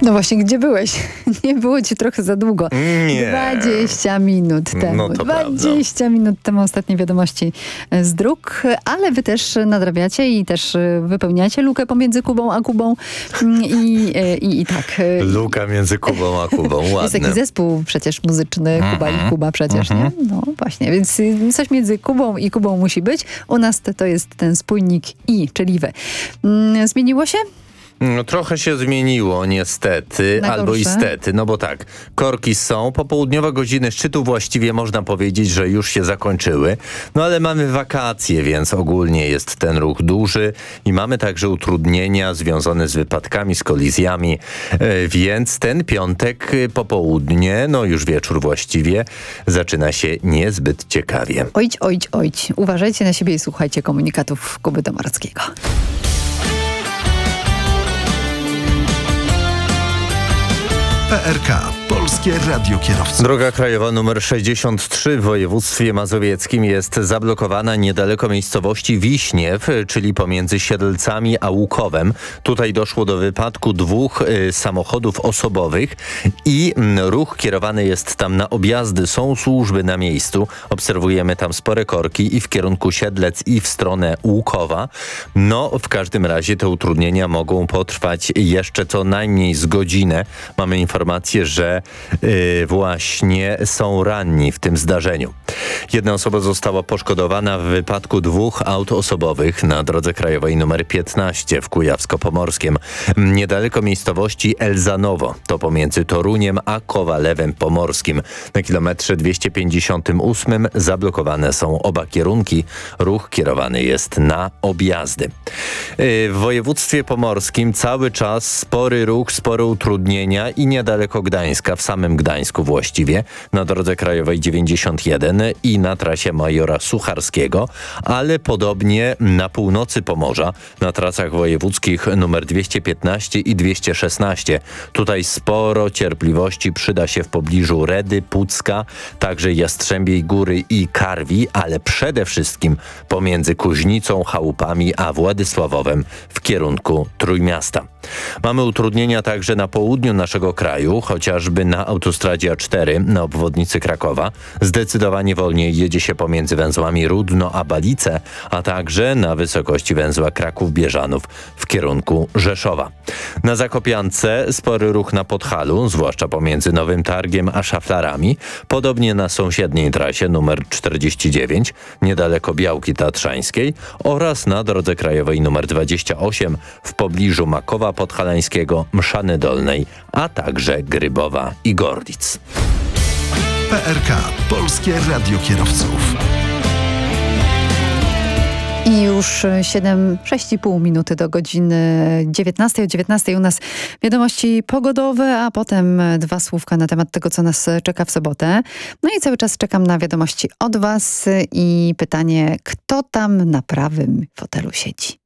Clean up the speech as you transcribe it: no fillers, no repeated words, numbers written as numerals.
No właśnie, gdzie byłeś? Nie było ci trochę za długo. Nie. 20 minut temu. No to 20 minut temu ostatnie wiadomości z dróg, ale wy też nadrabiacie i też wypełniacie lukę pomiędzy Kubą a Kubą. I tak. Luka między Kubą a Kubą, ładne. Jest taki zespół przecież muzyczny, Kuba i Kuba przecież, nie? No właśnie, więc coś między Kubą i Kubą musi być. U nas to jest ten spójnik i, czyli wy. Zmieniło się? No, trochę się zmieniło niestety, albo istety, no bo tak, korki są, popołudniowe godziny szczytu właściwie można powiedzieć, że już się zakończyły, no ale mamy wakacje, więc ogólnie jest ten ruch duży i mamy także utrudnienia związane z wypadkami, z kolizjami, więc ten piątek popołudnie, no już wieczór właściwie, zaczyna się niezbyt ciekawie. Ojć. Uważajcie na siebie i słuchajcie komunikatów Kuby Domarskiego. PRK, Polskie Radio Kierowców. Droga krajowa nr 63 w województwie mazowieckim jest zablokowana niedaleko miejscowości Wiśniew, czyli pomiędzy Siedlcami a Łukowem. Tutaj doszło do wypadku dwóch samochodów osobowych i ruch kierowany jest tam na objazdy. Są służby na miejscu. Obserwujemy tam spore korki i w kierunku Siedlec i w stronę Łukowa. No, w każdym razie te utrudnienia mogą potrwać jeszcze co najmniej z godzinę. Mamy informację, że właśnie są ranni w tym zdarzeniu. Jedna osoba została poszkodowana w wypadku dwóch aut osobowych na drodze krajowej nr 15 w Kujawsko-Pomorskiem. Niedaleko miejscowości Elzanowo, to pomiędzy Toruniem a Kowalewem Pomorskim. Na kilometrze 258 zablokowane są oba kierunki. Ruch kierowany jest na objazdy. W województwie pomorskim cały czas spory ruch, spore utrudnienia i niedaleko Gdańska, w samym Gdańsku właściwie, na drodze krajowej 91 i na trasie Majora Sucharskiego, ale podobnie na północy Pomorza, na trasach wojewódzkich nr 215 i 216. Tutaj sporo cierpliwości przyda się w pobliżu Redy, Pucka, także Jastrzębiej Góry i Karwi, ale przede wszystkim pomiędzy Kuźnicą, Chałupami a Władysławowem w kierunku Trójmiasta. Mamy utrudnienia także na południu naszego kraju, chociażby na autostradzie A4 na obwodnicy Krakowa. Zdecydowanie wolniej jedzie się pomiędzy węzłami Rudno a Balice, a także na wysokości węzła Kraków-Bieżanów w kierunku Rzeszowa. Na Zakopiance spory ruch na Podhalu, zwłaszcza pomiędzy Nowym Targiem a Szaflarami. Podobnie na sąsiedniej trasie numer 49, niedaleko Białki Tatrzańskiej oraz na drodze krajowej nr 28 w pobliżu Makowa Podhalańskiego, Mszany Dolnej, a także Grybowa i Gorlic. PRK, Polskie Radio Kierowców. I już 6,5 minuty do godziny 19. O 19 u nas wiadomości pogodowe, a potem 2 słówka na temat tego, co nas czeka w sobotę. No i cały czas czekam na wiadomości od was i pytanie, kto tam na prawym fotelu siedzi?